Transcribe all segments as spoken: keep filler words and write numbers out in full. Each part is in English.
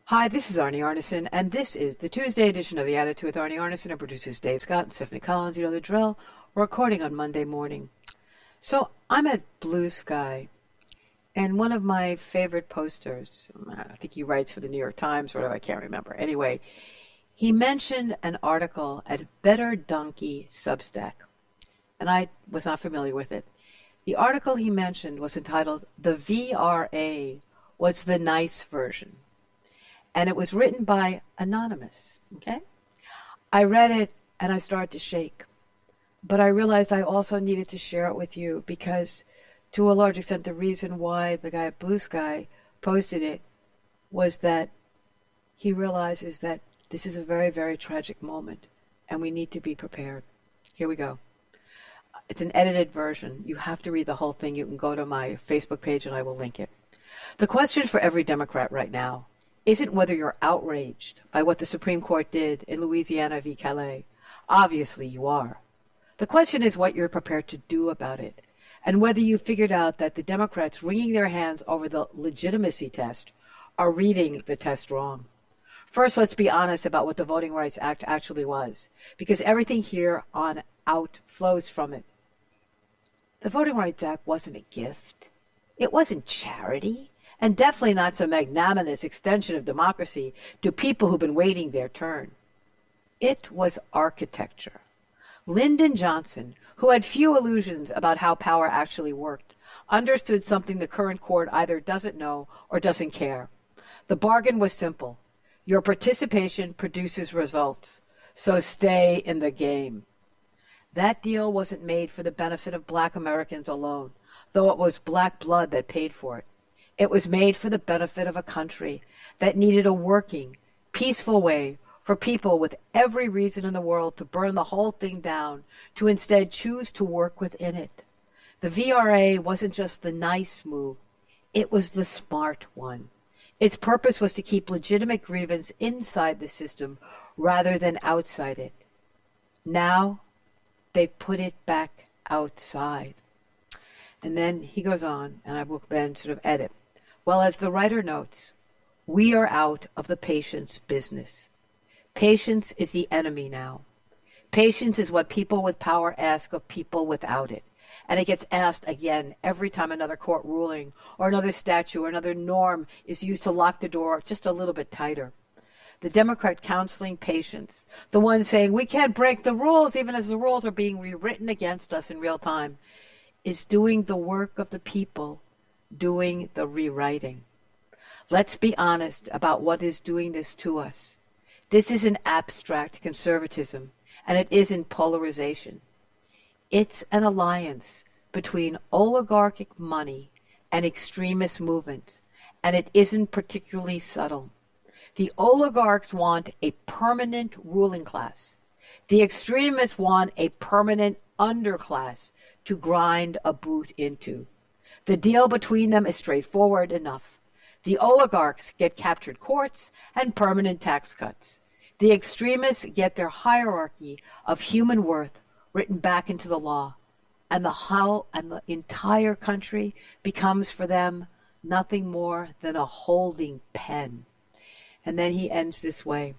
Hi, this is Arnie Arnesen, and this is the Tuesday edition of The Attitude with Arnie Arnesen and producers Dave Scott and Stephanie Collins. You know the drill. We're recording on Monday morning. So I'm at Blue Sky, and one of my favorite posters, I think he writes for the New York Times or whatever, I can't remember. Anyway, he mentioned an article at Better Donkey Substack, and I was not familiar with it. The article he mentioned was entitled, "The V R A Was the Nice Version." And it was written by Anonymous, okay? I read it and I started to shake. But I realized I also needed to share it with you because, to a large extent, the reason why the guy at Blue Sky posted it was that he realizes that this is a very, very tragic moment and we need to be prepared. Here we go. It's an edited version. You have to read the whole thing. You can go to my Facebook page and I will link it. The question for every Democrat right now isn't whether you're outraged by what the Supreme Court did in Louisiana v. Calais. Obviously you are. The question is what you're prepared to do about it, and whether you figured out that the Democrats wringing their hands over the legitimacy test are reading the test wrong. First, let's be honest about what the Voting Rights Act actually was, because everything here on out flows from it. The Voting Rights Act wasn't a gift. It wasn't charity. And definitely not some magnanimous extension of democracy to people who've been waiting their turn. It was architecture. Lyndon Johnson, who had few illusions about how power actually worked, understood something the current court either doesn't know or doesn't care. The bargain was simple. Your participation produces results, so stay in the game. That deal wasn't made for the benefit of black Americans alone, though it was black blood that paid for it. It was made for the benefit of a country that needed a working, peaceful way for people with every reason in the world to burn the whole thing down, to instead choose to work within it. The V R A wasn't just the nice move, it was the smart one. Its purpose was to keep legitimate grievance inside the system rather than outside it. Now, they've put it back outside. And then he goes on, and I will then sort of edit. Well, as the writer notes, we are out of the patience business. Patience is the enemy now. Patience is what people with power ask of people without it. And it gets asked again every time another court ruling or another statute or another norm is used to lock the door just a little bit tighter. The Democrat counseling patience, the one saying we can't break the rules even as the rules are being rewritten against us in real time, is doing the work of the people, doing the rewriting. Let's be honest about what is doing this to us. This isn't abstract conservatism, and it isn't polarization. It's an alliance between oligarchic money and extremist movements, and it isn't particularly subtle. The oligarchs want a permanent ruling class. The extremists want a permanent underclass to grind a boot into. The deal between them is straightforward enough. The oligarchs get captured courts and permanent tax cuts. The extremists get their hierarchy of human worth written back into the law. And the whole and the entire country becomes for them nothing more than a holding pen. And then he ends this way.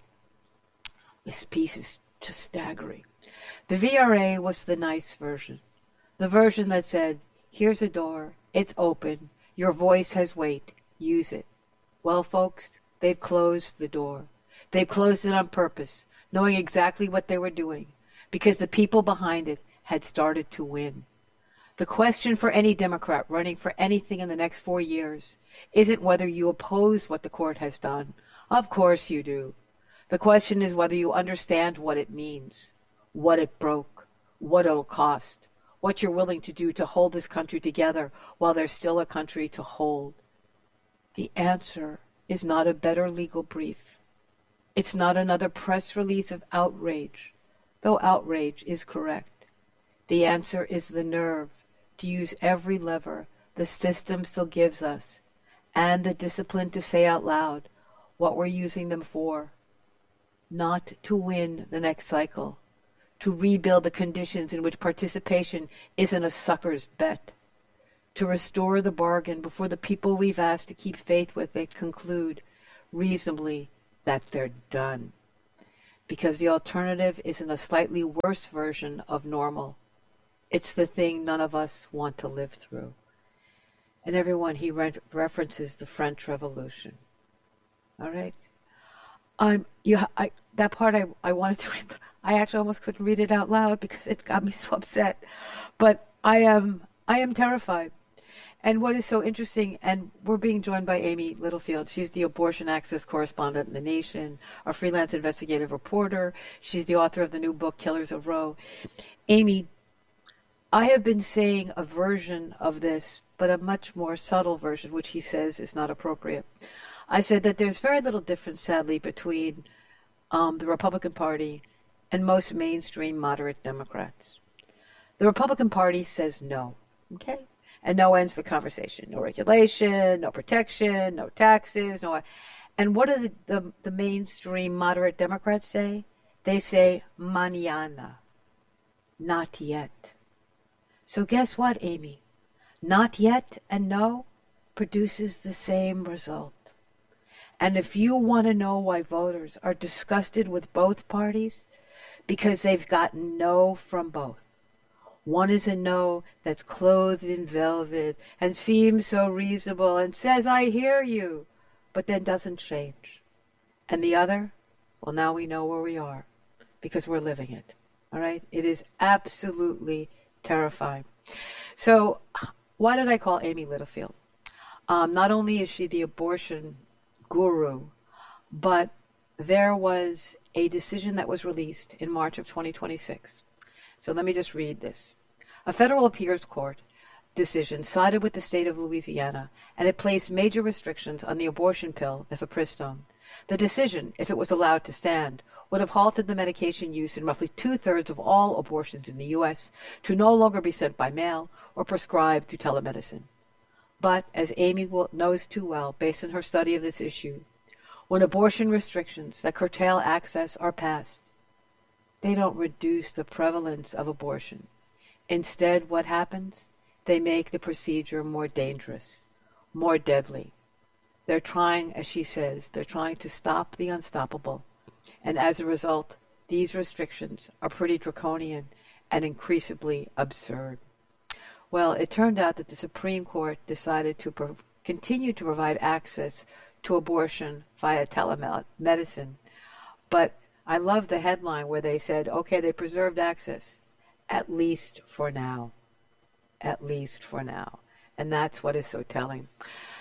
This piece is just staggering. The V R A was the nice version. The version that said, here's a door, it's open, your voice has weight, use it. Well, folks, they've closed the door. They've closed it on purpose, knowing exactly what they were doing, because the people behind it had started to win. The question for any Democrat running for anything in the next four years isn't whether you oppose what the court has done. Of course you do. The question is whether you understand what it means, what it broke, what it'll cost, what you're willing to do to hold this country together while there's still a country to hold. The answer is not a better legal brief. It's not another press release of outrage, though outrage is correct. The answer is the nerve to use every lever the system still gives us, and the discipline to say out loud what we're using them for. Not to win the next cycle, to rebuild the conditions in which participation isn't a sucker's bet, to restore the bargain before the people we've asked to keep faith with it conclude, reasonably that they're done. Because the alternative isn't a slightly worse version of normal. It's the thing none of us want to live through. And everyone, he re- references the French Revolution. All right? Um, you, I, that part I, I wanted to read, but I actually almost couldn't read it out loud because it got me so upset. But I am, I am terrified. And what is so interesting, and we're being joined by Amy Littlefield. She's the abortion access correspondent in The Nation, a freelance investigative reporter. She's the author of the new book, Killers of Roe. Amy, I have been saying a version of this, but a much more subtle version, which he says is not appropriate. I said that there's very little difference, sadly, between um, the Republican Party and most mainstream moderate Democrats. The Republican Party says no, okay? And no ends the conversation. No regulation, no protection, no taxes, no. And what do the, the, the mainstream moderate Democrats say? They say, mañana, not yet. So guess what, Amy? Not yet and no produces the same result. And if you want to know why voters are disgusted with both parties, because they've gotten no from both. One is a no that's clothed in velvet and seems so reasonable and says, I hear you, but then doesn't change. And the other, well, now we know where we are because we're living it. All right? It is absolutely terrifying. So why did I call Amy Littlefield? Um, not only is she the abortion guru, but there was a decision that was released in March of twenty twenty-six. So let me just read this. A federal appeals court decision sided with the state of Louisiana, and it placed major restrictions on the abortion pill, mifepristone. The decision, if it was allowed to stand, would have halted the medication use in roughly two-thirds of all abortions in the U S to no longer be sent by mail or prescribed through telemedicine. But, as Amy knows too well, based on her study of this issue, when abortion restrictions that curtail access are passed, they don't reduce the prevalence of abortion. Instead, what happens? They make the procedure more dangerous, more deadly. They're trying, as she says, they're trying to stop the unstoppable. And as a result, these restrictions are pretty draconian and increasingly absurd. Well, it turned out that the Supreme Court decided to pro- continue to provide access to abortion via telemedicine. But I love the headline where they said, okay, they preserved access, at least for now. At least for now. And that's what is so telling.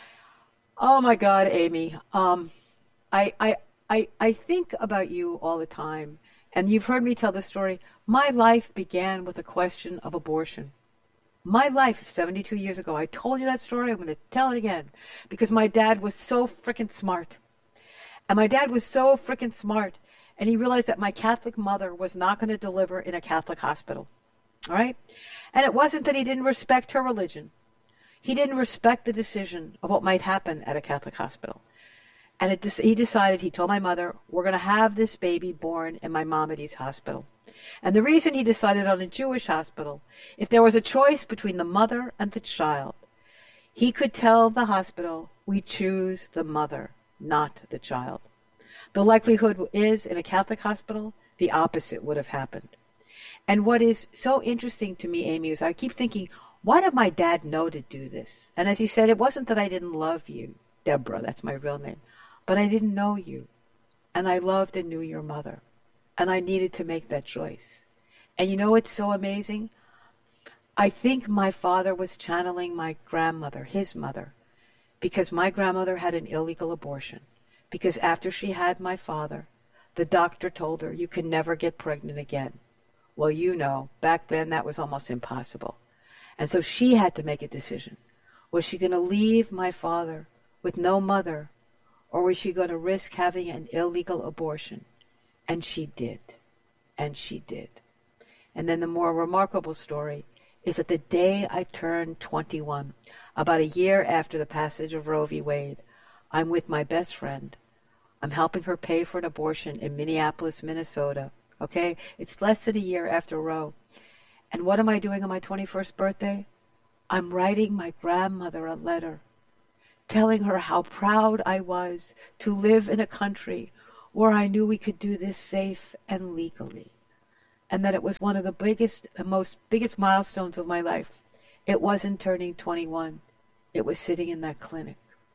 Oh my God, Amy. Um, I, I, I, I think about you all the time, and you've heard me tell this story. My life began with a question of abortion. My life, seventy-two years ago, I told you that story. I'm going to tell it again because my dad was so freaking smart. And my dad was so freaking smart. And he realized that my Catholic mother was not going to deliver in a Catholic hospital. All right? And it wasn't that he didn't respect her religion. He didn't respect the decision of what might happen at a Catholic hospital. And it, he decided, he told my mother, we're going to have this baby born in Maimonides Hospital. And the reason he decided on a Jewish hospital, if there was a choice between the mother and the child, he could tell the hospital, we choose the mother, not the child. The likelihood is, in a Catholic hospital, the opposite would have happened. And what is so interesting to me, Amy, is I keep thinking, why did my dad know to do this? And as he said, it wasn't that I didn't love you, Deborah, that's my real name, but I didn't know you. And I loved and knew your mother. And I needed to make that choice. And you know what's so amazing? I think my father was channeling my grandmother, his mother, because my grandmother had an illegal abortion. Because after she had my father, the doctor told her, you can never get pregnant again. Well, you know, back then that was almost impossible. And so she had to make a decision. Was she going to leave my father with no mother, or was she going to risk having an illegal abortion? And she did. And she did. And then the more remarkable story is that the day I turned twenty-one, about a year after the passage of Roe v. Wade, I'm with my best friend. I'm helping her pay for an abortion in Minneapolis, Minnesota. Okay? It's less than a year after Roe. And what am I doing on my twenty-first birthday? I'm writing my grandmother a letter, telling her how proud I was to live in a country where I knew we could do this safe and legally, and that it was one of the biggest and most biggest milestones of my life. It wasn't turning twenty-one. It was sitting in that clinic.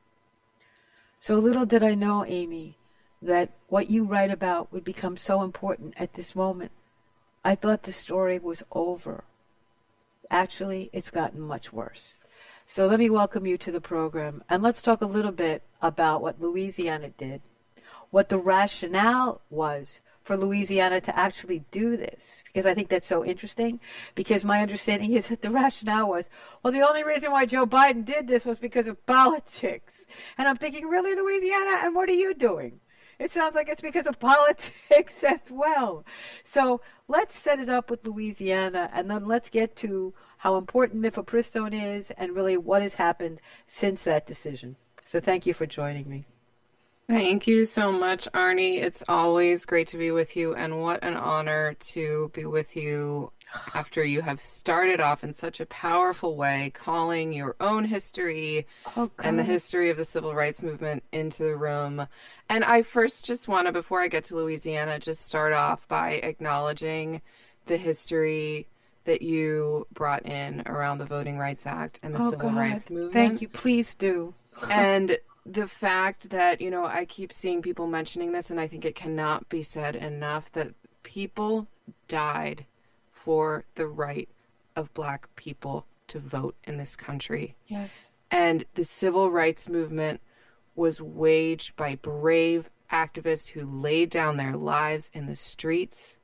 So little did I know, Amy, that what you write about would become so important at this moment. I thought the story was over. Actually, it's gotten much worse. So let me welcome you to the program, and let's talk a little bit about what Louisiana did, what the rationale was for Louisiana to actually do this, because I think that's so interesting, because my understanding is that the rationale was, well, the only reason why Joe Biden did this was because of politics. And I'm thinking, really, Louisiana? And what are you doing? It sounds like it's because of politics as well. So let's set it up with Louisiana, and then let's get to how important mifepristone is and really what has happened since that decision. So thank you for joining me. Thank you so much, Arnie. It's always great to be with you, and what an honor to be with you after you have started off in such a powerful way, calling your own history oh, and the history of the civil rights movement into the room. And I first just want to, before I get to Louisiana, just start off by acknowledging the history that you brought in around the Voting Rights Act and the oh, civil God. rights movement. Thank you. Please do. And the fact that, you know, I keep seeing people mentioning this, and I think it cannot be said enough, that people died for the right of Black people to vote in this country. Yes. And the civil rights movement was waged by brave activists who laid down their lives in the streets.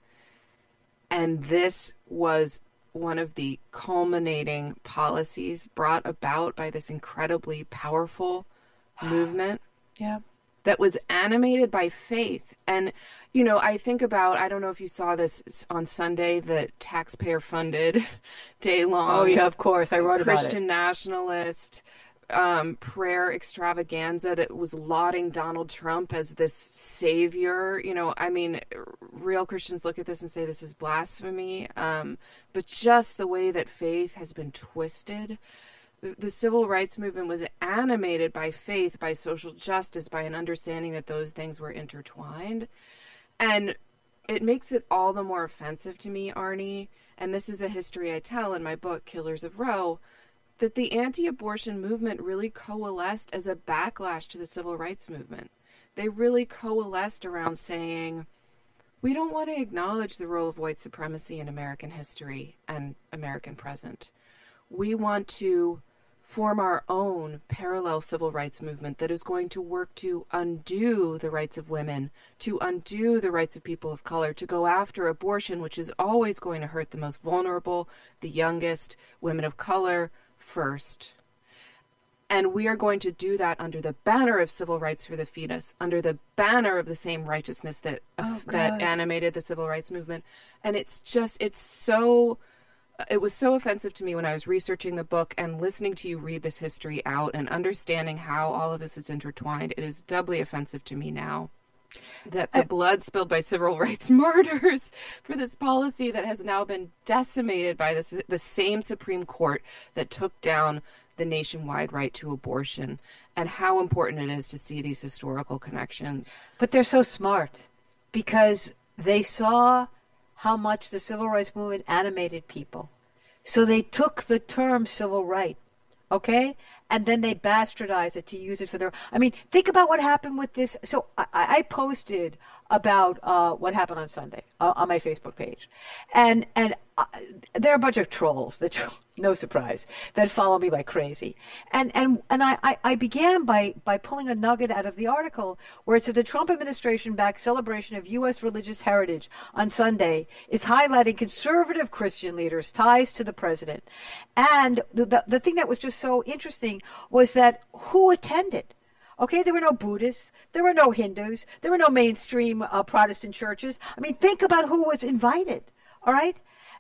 And this was one of the culminating policies brought about by this incredibly powerful movement yeah. that was animated by faith. And, you know, I think about, I don't know if you saw this on Sunday, the taxpayer-funded day-long. Oh, yeah, of course. I wrote about it. Christian nationalist um, prayer extravaganza that was lauding Donald Trump as this savior. You know, I mean, real Christians look at this and say this is blasphemy. Um, but just the way that faith has been twisted. The, the civil rights movement was animated by faith, by social justice, by an understanding that those things were intertwined. And it makes it all the more offensive to me, Arnie, and this is a history I tell in my book, Killers of Roe, that the anti-abortion movement really coalesced as a backlash to the civil rights movement. They really coalesced around saying, we don't want to acknowledge the role of white supremacy in American history and American present. We want to form our own parallel civil rights movement that is going to work to undo the rights of women, to undo the rights of people of color, to go after abortion, which is always going to hurt the most vulnerable, the youngest, women of color first. And we are going to do that under the banner of civil rights for the fetus, under the banner of the same righteousness that oh, that animated the civil rights movement. And it's just, it's so... It was so offensive to me when I was researching the book and listening to you read this history out and understanding how all of this is intertwined. It is doubly offensive to me now that the I, blood spilled by civil rights martyrs for this policy that has now been decimated by this, the same Supreme Court that took down the nationwide right to abortion, and how important it is to see these historical connections. But they're so smart because they saw how much the civil rights movement animated people. So they took the term civil right, okay? And then they bastardized it to use it for their... I mean, think about what happened with this. So I, I posted about uh, what happened on Sunday uh, on my Facebook page. And and uh, there are a bunch of trolls, that no surprise, that follow me like crazy. And and and I, I, I began by, by pulling a nugget out of the article where it said the Trump administration-backed celebration of U S religious heritage on Sunday is highlighting conservative Christian leaders' ties to the president. And the, the, the thing that was just so interesting was that who attended? Okay, there were no Buddhists, there were no Hindus, there were no mainstream uh, Protestant churches. I mean, think about who was invited, all right?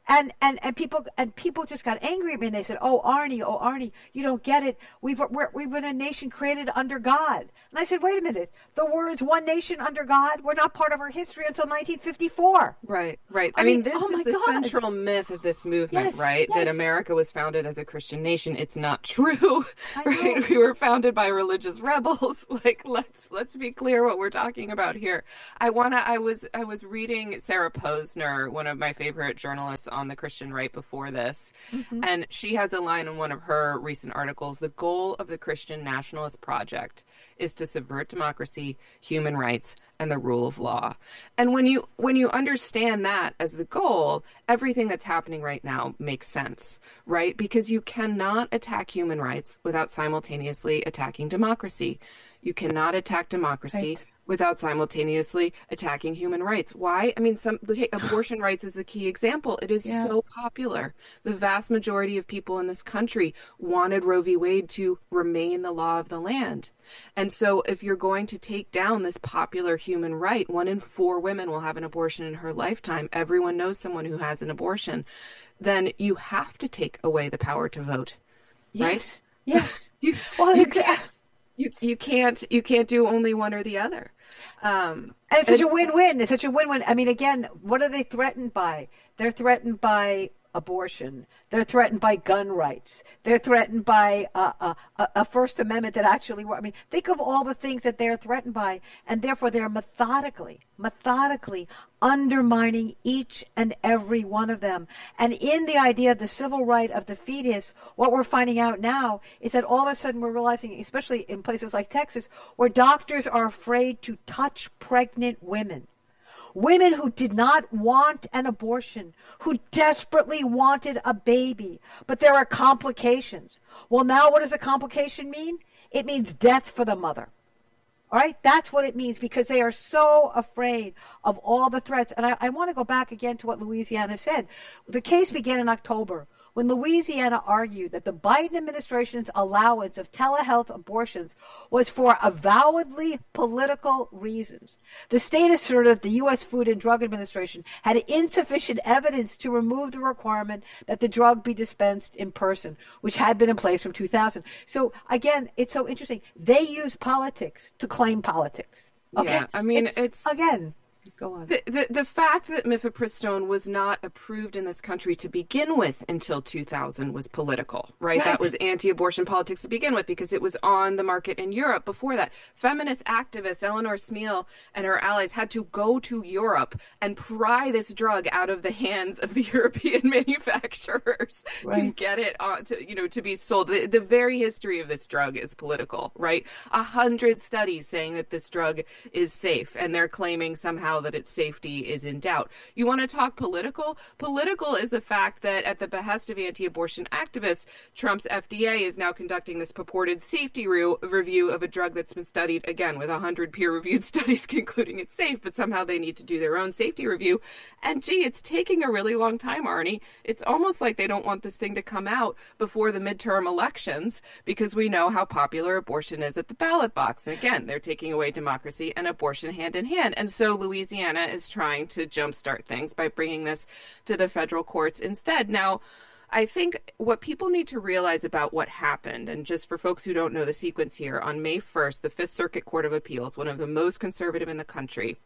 And, and, and people and people just got angry at me and they said, oh, Arnie, oh, Arnie, you don't get it. We've, we're, we've been a nation created under God. And I said, wait a minute. The words one nation under God were not part of our history until nineteen fifty-four. Right, right. I, I mean, mean, this oh is my the God. central myth of this movement, Yes, right? That yes. America was founded as a Christian nation. It's not true, I right? know. We were founded by religious rebels. Like, let's let's be clear what we're talking about here. I wanna. I was I was reading Sarah Posner, one of my favorite journalists on the Christian right before this, Mm-hmm. and she has a line in one of her recent articles. The goal of the Christian Nationalist Project is to subvert democracy, human rights, and the rule of law. And when you when you understand that as the goal, everything that's happening right now makes sense, right? Because you cannot attack human rights without simultaneously attacking democracy. You cannot attack democracy Right. without simultaneously attacking human rights. Why? I mean, some abortion rights is the key example. It is Yeah. so popular. The vast majority of people in this country wanted Roe v. Wade to remain the law of the land. And so if you're going to take down this popular human right, one in four women will have an abortion in her lifetime. Everyone knows someone who has an abortion. Then you have to take away the power to vote, right? Yes. Yes. You, Well, you you can't, you, you can't you can't do only one or the other. Um, And it's such a win-win. It's such a win-win. I mean, again, what are they threatened by? They're threatened by abortion. They're threatened by gun rights. They're threatened by uh, a, a, a First Amendment that actually, I mean, think of all the things that they're threatened by, and therefore they're methodically, methodically undermining each and every one of them. And in the idea of the civil right of the fetus, what we're finding out now is that all of a sudden we're realizing, especially in places like Texas, where doctors are afraid to touch pregnant women. Women who did not want an abortion, who desperately wanted a baby, but there are complications. Well, now what does a complication mean? It means death for the mother. All right, that's what it means, because they are so afraid of all the threats. And I, I want to go back again to what Louisiana said. The case began in October, when Louisiana argued that the Biden administration's allowance of telehealth abortions was for avowedly political reasons. The state asserted that the U S Food and Drug Administration had insufficient evidence to remove the requirement that the drug be dispensed in person, which had been in place from two thousand. So again, it's so interesting. They use politics to claim politics. Okay? Yeah, I mean, it's- again. Go on. The, the the fact that mifepristone was not approved in this country to begin with until two thousand was political, right? Right. That was anti-abortion politics to begin with, because it was on the market in Europe before that. Feminist activist Eleanor Smeal and her allies had to go to Europe and pry this drug out of the hands of the European manufacturers to Right. get it on to, you know, to be sold. The, the very history of this drug is political, right? A hundred studies saying that this drug is safe, and they're claiming somehow that its safety is in doubt. You want to talk political? Political is the fact that at the behest of anti-abortion activists, Trump's F D A is now conducting this purported safety re- review of a drug that's been studied, again, with one hundred peer-reviewed studies concluding it's safe, but somehow they need to do their own safety review. And gee, it's taking a really long time, Arnie. It's almost like they don't want this thing to come out before the midterm elections, because we know how popular abortion is at the ballot box. And again, they're taking away democracy and abortion hand in hand. And so Louisiana is trying to jumpstart things by bringing this to the federal courts instead. Now, I think what people need to realize about what happened, and just for folks who don't know the sequence here, on May first, the Fifth Circuit Court of Appeals, one of the most conservative in the country,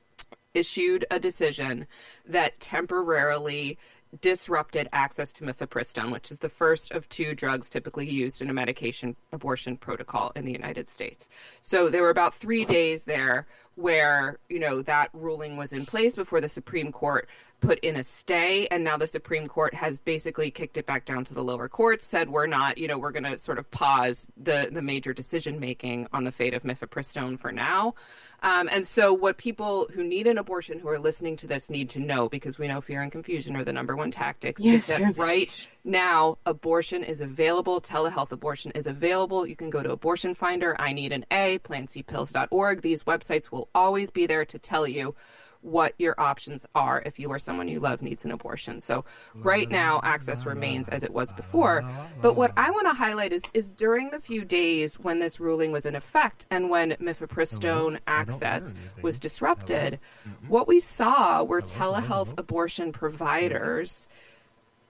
issued a decision that temporarily disrupted access to mifepristone, which is the first of two drugs typically used in a medication abortion protocol in the United States. So there were about three days there where, you know, that ruling was in place before the Supreme Court put in a stay, and now the Supreme Court has basically kicked it back down to the lower courts, said we're not, you know, we're going to sort of pause the the major decision making on the fate of mifepristone for now. Um, and so what people who need an abortion who are listening to this need to know, because we know fear and confusion are the number one tactics, Yes, is that right now abortion is available. Telehealth abortion is available. You can go to Abortion Finder, I Need an A, plan c pills dot org. These websites will always be there to tell you what your options are if you or someone you love needs an abortion. So right now, access remains as it was before. But what I want to highlight is, is during the few days when this ruling was in effect and when mifepristone access was disrupted, what we saw were telehealth abortion providers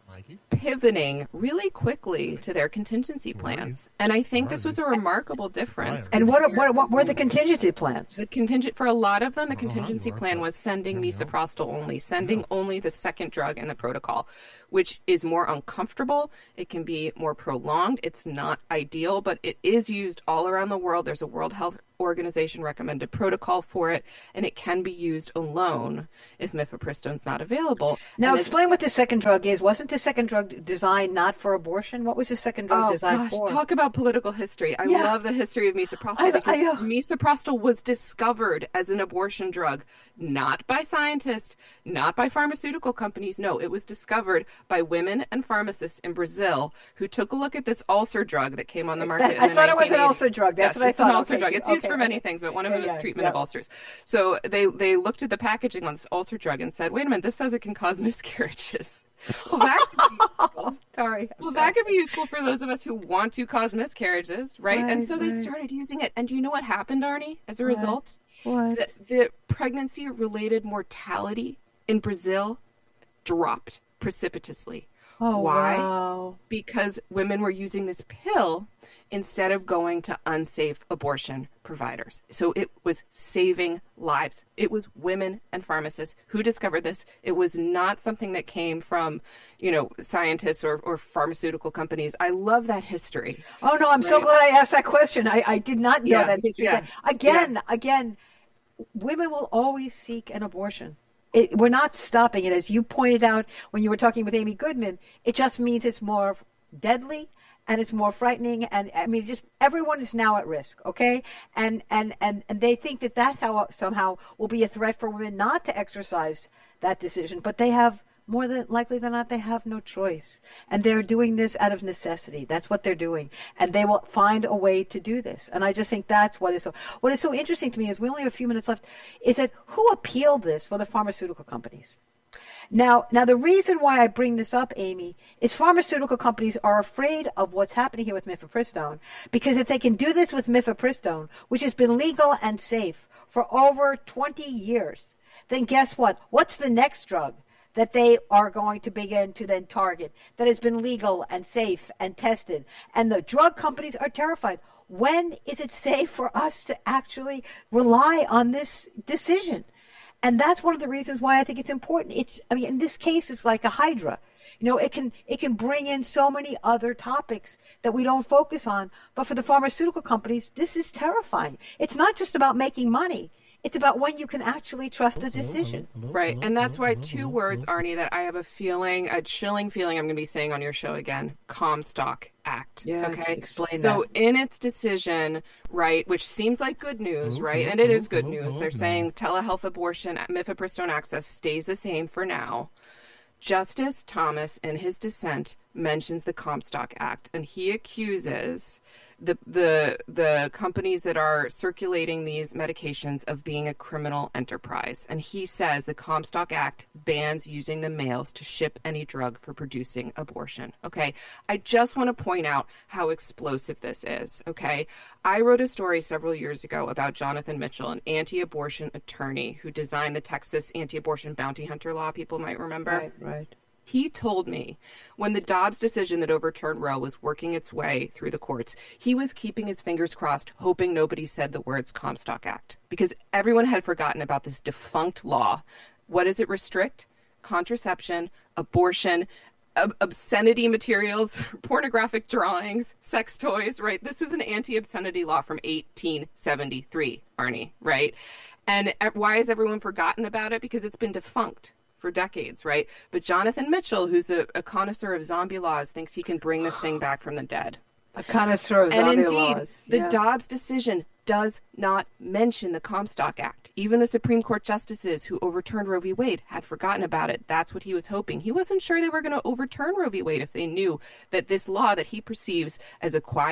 pivoting really quickly to their contingency plans. And I think this was a remarkable difference. And what, what, what were the contingency plans? The contingent, for a lot of them, the contingency plan was sending misoprostol only, sending only the second drug in the protocol, which is more uncomfortable. It can be more prolonged. It's not ideal, but it is used all around the world. There's a World Health Organization recommended protocol for it, and it can be used alone if mifepristone's not available. Now, and explain what the second drug is. Wasn't the second drug designed not for abortion? What was the second drug oh, designed gosh, for? Talk about political history. I Yeah. love the history of misoprostol I- because I, uh, misoprostol was discovered as an abortion drug, not by scientists, not by pharmaceutical companies. No, it was discovered by women and pharmacists in Brazil who took a look at this ulcer drug that came on the market. That- in I the thought it was an nineteen eighties. ulcer drug. That's Yes, what I it's thought. an ulcer Okay, drug. It's okay, used for many okay. things, but one of Yeah, them is yeah, treatment yeah. of ulcers. So they they looked at the packaging on this ulcer drug and said, wait a minute, this says it can cause miscarriages. Well, that could be useful. Sorry. Well, that could be useful for those of us who want to cause miscarriages, right? and Right, so they right. started using it. And do you know what happened, Arnie, as a result? What? The, the pregnancy-related mortality in Brazil dropped precipitously. Oh, Why? wow. Because women were using this pill instead of going to unsafe abortion providers. So it was saving lives. It was women and pharmacists who discovered this. It was not something that came from, you know, scientists or, or pharmaceutical companies. I love that history. Oh, no, I'm so Right. glad I asked that question. I, I did not know Yeah, that history. yeah, Again, again, women will always seek an abortion. It, we're not stopping it. As you pointed out when you were talking with Amy Goodman, it just means it's more deadly and it's more frightening. And I mean, just everyone is now at risk. Okay. And, and, and, and they think that that how, somehow will be a threat for women not to exercise that decision, but they have more than likely than not, they have no choice. And they're doing this out of necessity. That's what they're doing. And they will find a way to do this. And I just think that's what is so, what is so interesting to me is we only have a few minutes left, is that who appealed this for the pharmaceutical companies? Now, now the reason why I bring this up, Amy, is pharmaceutical companies are afraid of what's happening here with mifepristone, because if they can do this with mifepristone, which has been legal and safe for over twenty years, then guess what? What's the next drug that they are going to begin to then target that has been legal and safe and tested? And the drug companies are terrified. When is it safe for us to actually rely on this decision? And that's one of the reasons why I think it's important. It's, I mean, in this case, it's like a hydra. You know, it can it can bring in so many other topics that we don't focus on. But for the pharmaceutical companies, this is terrifying. It's not just about making money. It's about when you can actually trust a decision. Right. And that's why two words, Arnie, that I have a feeling, a chilling feeling I'm going to be saying on your show again, Comstock Act. Yeah, okay. explain so that. in its decision, right, which seems like good news, right, and it is good news. They're saying telehealth abortion, mifepristone access stays the same for now. Justice Thomas, in his dissent, mentions the Comstock Act, and he accuses the the the companies that are circulating these medications of being a criminal enterprise. And he says the Comstock Act bans using the mails to ship any drug for producing abortion. Okay, I just want to point out how explosive this is. Okay, I wrote a story several years ago about Jonathan Mitchell, an anti-abortion attorney who designed the Texas anti-abortion bounty hunter law. People might remember. Right, right. He told me when the Dobbs decision that overturned Roe was working its way through the courts, he was keeping his fingers crossed, hoping nobody said the words Comstock Act, because everyone had forgotten about this defunct law. What does it restrict? Contraception, abortion, ob- obscenity materials, pornographic drawings, sex toys, right? This is an anti-obscenity law from eighteen seventy-three, Arnie, right? And why has everyone forgotten about it? Because it's been defunct for decades, right? But Jonathan Mitchell, who's a, a connoisseur of zombie laws, thinks he can bring this thing back from the dead. A connoisseur of And zombie indeed, laws. the Yeah. Dobbs decision does not mention the Comstock Act. Even the Supreme Court justices who overturned Roe v. Wade had forgotten about it. That's what he was hoping. He wasn't sure they were going to overturn Roe v. Wade if they knew that this law that he perceives as a quiet,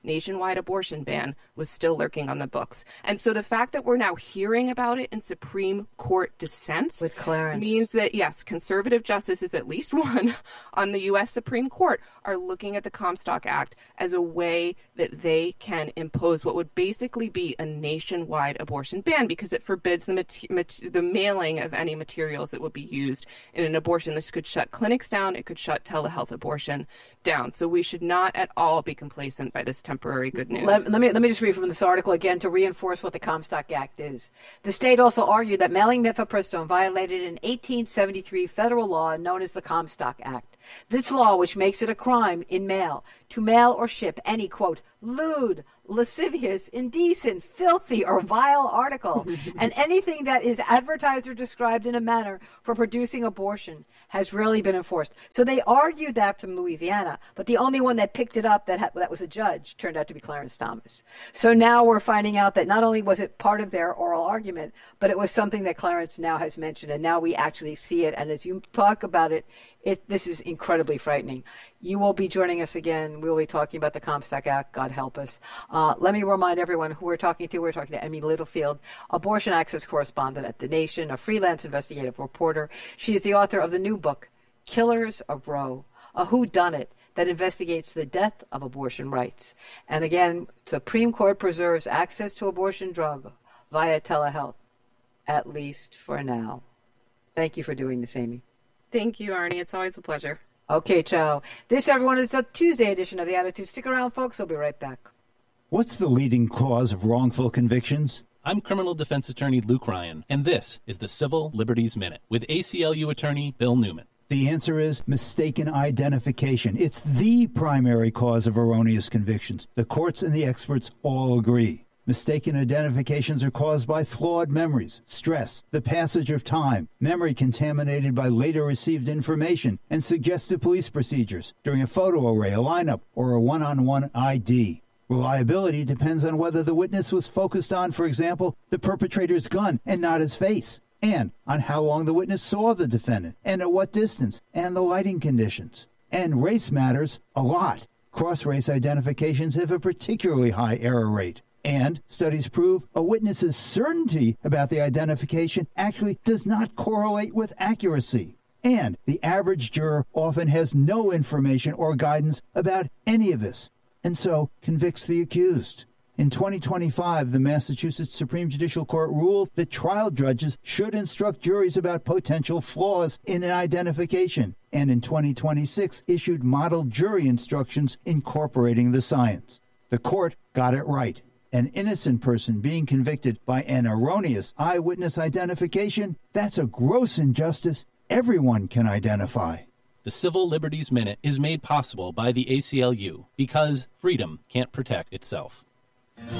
nationwide abortion ban was still lurking on the books. And so the fact that we're now hearing about it in Supreme Court dissents with Clarence means that, yes, conservative justices, at least one on the U S Supreme Court, are looking at the Comstock Act as a way that they can impose what would basically be a nationwide abortion ban, because it forbids the mat- mat- the mailing of any materials that would be used in an abortion. This could shut clinics down. It could shut telehealth abortion down. So we should not at all be complacent by this temporary good news. Let, let me let me just read from this article again to reinforce what the Comstock Act is. The state also argued that mailing mifepristone violated an eighteen seventy-three federal law known as the Comstock Act. This law, which makes it a crime in mail to mail or ship any, quote, lewd, lascivious, indecent, filthy, or vile article, and anything that is advertised or described in a manner for producing abortion, has rarely been enforced. So they argued that from Louisiana, but the only one that picked it up that ha- that was a judge turned out to be Clarence Thomas. So now we're finding out that not only was it part of their oral argument, but it was something that Clarence now has mentioned, and now we actually see it. And as you talk about it, It, this is incredibly frightening. You will be joining us again. We will be talking about the Comstock Act. God help us. Uh, let me remind everyone who we're talking to. We're talking to Emmy Littlefield, abortion access correspondent at The Nation, a freelance investigative reporter. She is the author of the new book, Killers of Roe, a whodunit that investigates the death of abortion rights. And again, Supreme Court preserves access to abortion drug via telehealth, at least for now. Thank you for doing this, Amy. Thank you, Arnie. It's always a pleasure. Okay, ciao. This, everyone, is the Tuesday edition of The Attitude. Stick around, folks. We'll be right back. What's the leading cause of wrongful convictions? I'm criminal defense attorney Luke Ryan, and this is the Civil Liberties Minute with A C L U attorney Bill Newman. The answer is mistaken identification. It's the primary cause of erroneous convictions. The courts and the experts all agree. Mistaken identifications are caused by flawed memories, stress, the passage of time, memory contaminated by later received information, and suggestive police procedures during a photo array, a lineup, or a one-on-one I D. Reliability depends on whether the witness was focused on, for example, the perpetrator's gun and not his face, and on how long the witness saw the defendant, and at what distance, and the lighting conditions. And race matters a lot. Cross-race identifications have a particularly high error rate. And studies prove a witness's certainty about the identification actually does not correlate with accuracy. And the average juror often has no information or guidance about any of this, and so convicts the accused. In twenty twenty-five, the Massachusetts Supreme Judicial Court ruled that trial judges should instruct juries about potential flaws in an identification, and in twenty twenty-six issued model jury instructions incorporating the science. The court got it right. An innocent person being convicted by an erroneous eyewitness identification, that's a gross injustice everyone can identify. The Civil Liberties Minute is made possible by the A C L U because freedom can't protect itself.